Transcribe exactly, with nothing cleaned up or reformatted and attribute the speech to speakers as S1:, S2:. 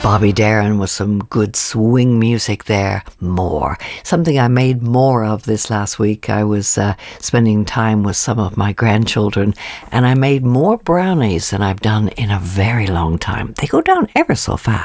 S1: Bobby Darin with some good swing music there. More. Something I made more of this last week. I was uh, spending time with some of my grandchildren and I made more brownies than I've done in a very long time. They go down ever so fast.